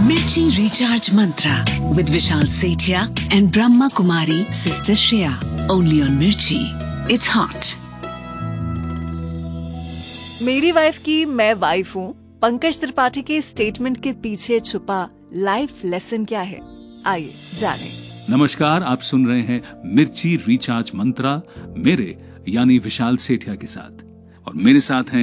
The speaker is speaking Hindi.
Mirchi Recharge Mantra with Vishal Sethia and Brahma Kumari Sister Shreya. Only on Mirchi. It's hot. मेरी वाइफ की मैं वाइफ हूँ। पंकज त्रिपाठी के स्टेटमेंट के पीछे छुपा लाइफ लेसन क्या है, आइए जाने। नमस्कार, आप सुन रहे हैं मिर्ची रिचार्ज मंत्रा मेरे यानी विशाल सेठिया के साथ, और मेरे साथ हैं